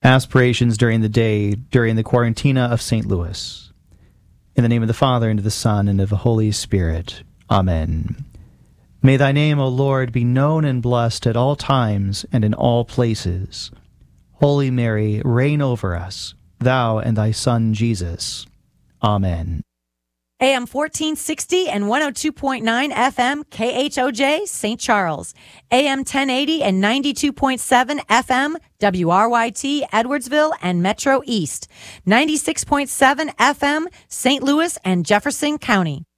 aspirations during the day during the Quarantina of St. Louis. In the name of the Father, and of the Son, and of the Holy Spirit. Amen. May thy name, O Lord, be known and blessed at all times and in all places. Holy Mary, reign over us, thou and thy Son Jesus. Amen. AM 1460 and 102.9 FM KHOJ St. Charles. AM 1080 and 92.7 FM WRYT Edwardsville and Metro East. 96.7 FM St. Louis and Jefferson County.